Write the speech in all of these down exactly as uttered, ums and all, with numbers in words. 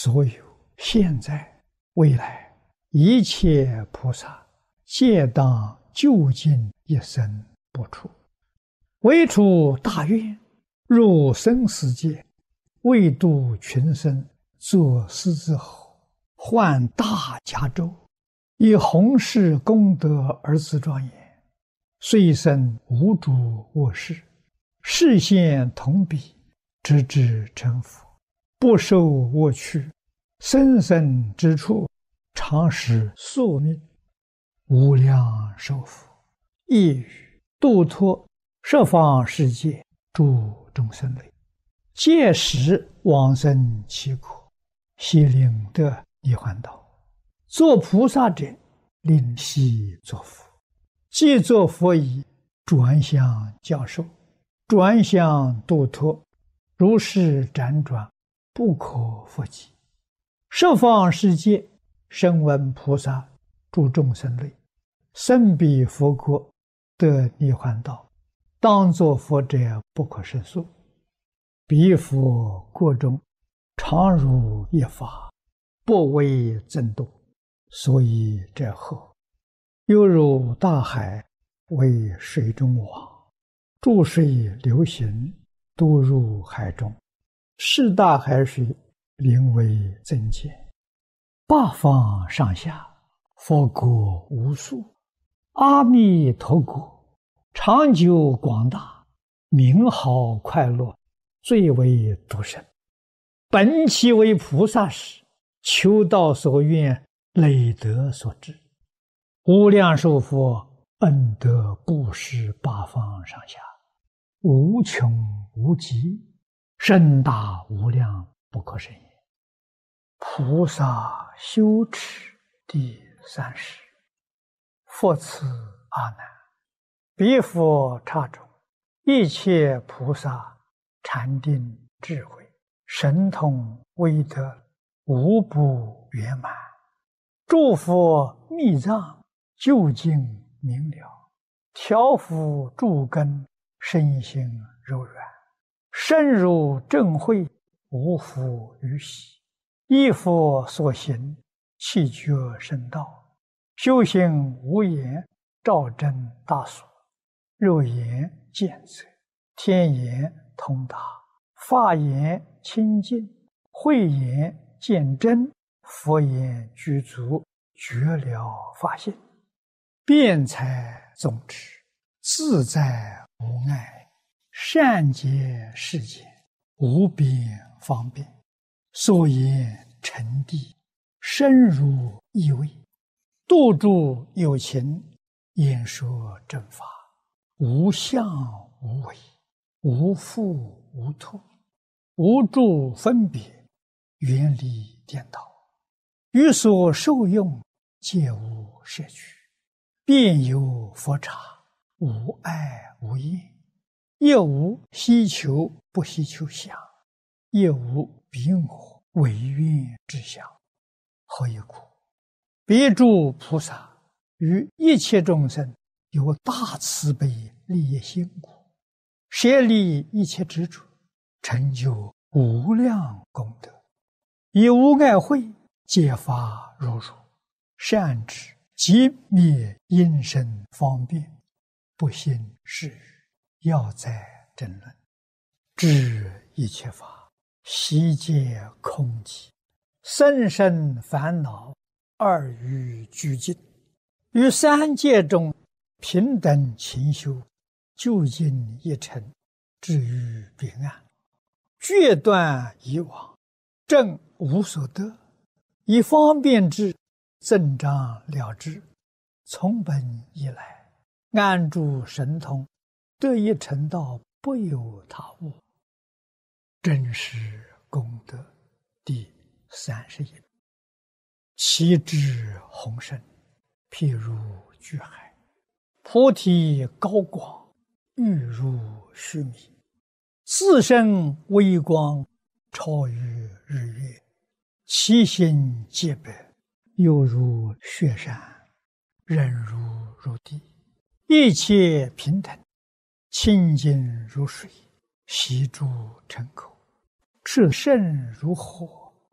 所有现在、未来一切菩萨，皆当究竟一生不出，唯出大愿，入生死界，为度群生，作狮子吼，换大迦州，以弘誓功德而自庄严，遂生无主卧室，视现同彼，直至成佛，不受我趣，生生之处，常使宿命，无量寿佛，一语度脱十方世界诸众生类，届时往生其苦，悉令得涅槃道。作菩萨者，令悉作佛，既作佛已，转向教授，转向度脱，如是辗转，不可复计。十方世界声闻菩萨诸众生类，生彼佛国，得涅槃道，当作佛者不可胜数。彼佛国中，常如一法，不为增度，所以者后，犹如大海为水中网，注水流行，都入海中，是大海水灵为增减，八方上下，佛国无数，阿弥陀国长久广大，名号快乐，最为独生。本其为菩萨时，求道所愿，累德所致，无量寿佛恩德布施八方上下，无穷无极，甚大无量，不可胜也。菩萨修持第三十。复次阿难，彼佛刹中，一切菩萨禅定智慧神通威德，无不圆满。诸佛密藏究竟明了，调伏诸根，身心柔软，深入正慧，无复于喜。依佛所行，气觉深道，修行无言，照真大所，肉眼见则，天眼通达，法眼清净，慧眼见真，佛眼具足，觉了法性，辩才总持，自在无碍，善解世间，无边方便，所言成谛，深入意味，度诸有情，演说正法，无相无为，无复无脱，无住分别，远离颠倒，于所受用，皆无摄取，遍有佛刹，无碍无厌，亦无希求不希求相，亦无彼我唯愿之相。何以故？彼诸菩萨于一切众生有大慈悲利益心故，舍离一切执着，成就无量功德，以无碍慧揭发如如，善知即灭因身方便，不信是语，要在争论，知一切法悉皆空寂，生生烦恼二于俱尽，于三界中平等勤修，究竟一尘，至于彼岸，决断以往，正无所得，以方便之，增长了之，从本以来，安住神通，得以成道，不有他物。真实功德第三十一。其智宏深，譬如巨海，菩提高广，欲如须弥，自身微光，超于日月，其心洁白，犹如雪山，忍如如地，一切平等，清净如水，悉诸尘口，炽盛如火，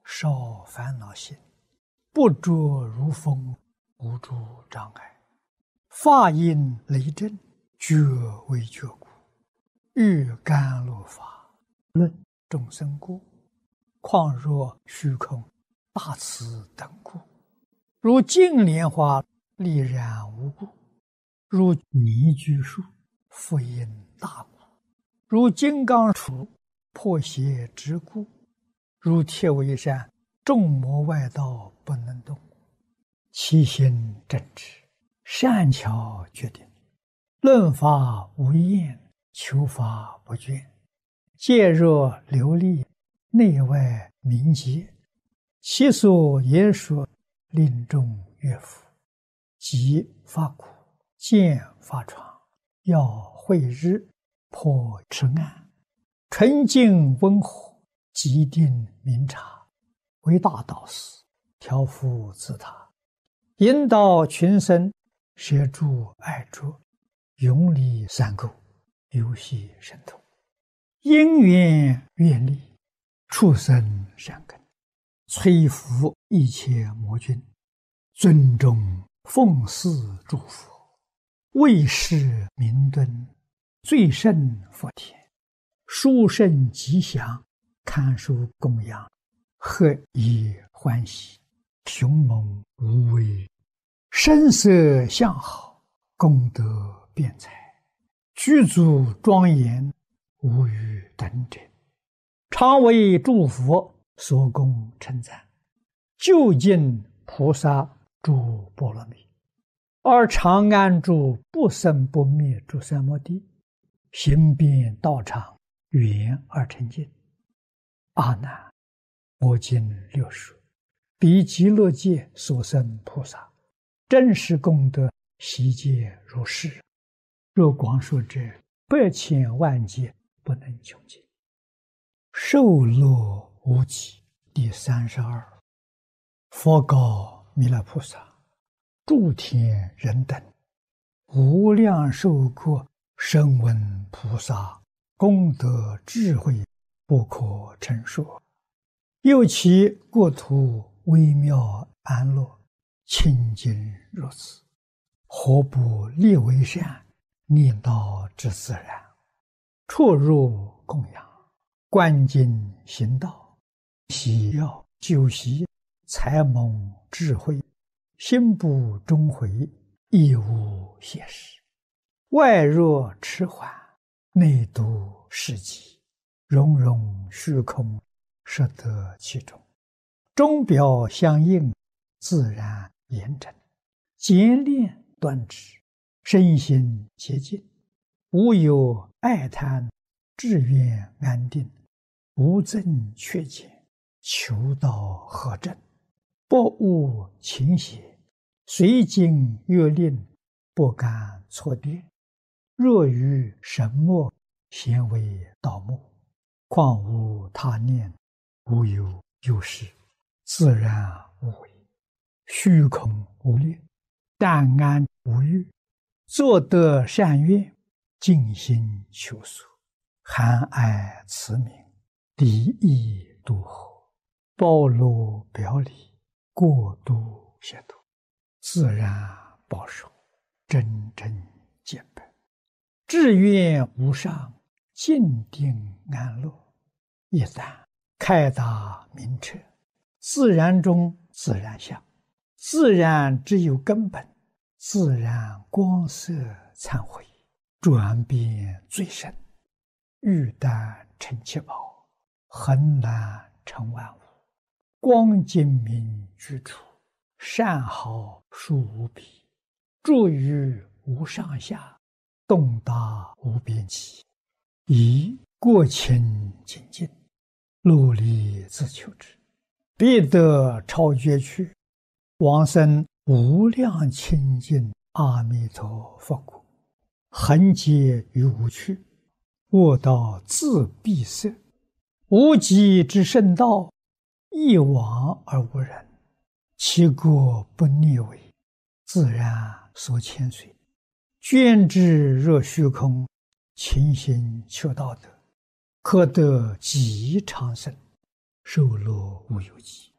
少烦恼心，不着如风，无诸障碍。法音雷震，觉为觉故。欲甘露法，论众生故。况若虚空，大慈等故。如净莲花，力然无故。如泥居树，复因大故。如金刚杵，破邪之故。如铁围山，众魔外道不能动。其心正直，善巧决定，论法无厌，求法不倦。戒若流利，内外明洁。其所言说，令众悦服。即发苦，见发疮，要慧日，破痴暗。纯净温和，极定明察。为大导师，调伏自他，引导群生，摄诸爱着，永离三垢，游戏神通。因缘愿力，畜生善根，摧伏一切魔君，尊重奉祀诸佛，为世明敦，最胜佛田，殊胜吉祥，堪属供养，何以欢喜，雄猛无畏，声色相好，功德辩才，具足庄严，无与等者。常为诸佛所供称赞，究竟菩萨诸波罗蜜，而常安住不生不灭诸三摩地，行遍道场，圆而成净。阿难，我今六说，彼极乐界所生菩萨，真实功德悉皆如是。若光说者，百千万劫不能穷尽。受乐无极第三十二。佛告弥勒菩萨：诸天人等，无量寿国声闻菩萨功德智慧，不可称说。又其国土微妙安乐，清净如此，何不立为善，念道之自然？出入供养，观经行道，喜要修习，才蒙智慧，心不终回，亦无邪事。外若迟缓，内度世极，融融虚空，摄得其中。钟表相应，自然严整，简练端直，身心洁净，无有爱贪，志愿安定，无增缺减，求道合正，不误情邪，随经阅令，不敢错颠。若于神墨，咸为盗墓，况无他念，无有有事，自然无为，虚空无虑，淡安无欲，作得善愿，尽心求索，含爱慈悯，敌意度合，包罗表里，过度协度，自然保守，真正见本，志愿无上，静定安乐。一旦开达明彻，自然中自然相，自然只有根本，自然光色忏悔，转变最深，玉丹成七宝，恒然成万物，光精明居处，善好殊无比，住于无上下，洞达无边际，以过清净净，努力自求之，必得超绝去，往生无量清净阿弥陀佛国，恒劫于无趣，卧道自闭塞，无极之圣道，一往而无人，其国不逆违，自然所牵随，捐之若虚空，勤行求道德，可得极长生。 受乐无有极。